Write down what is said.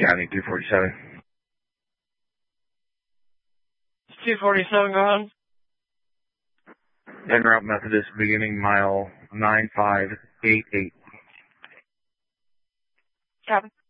County 247. 247, go ahead. En route Methodist beginning mile 9588. Copy.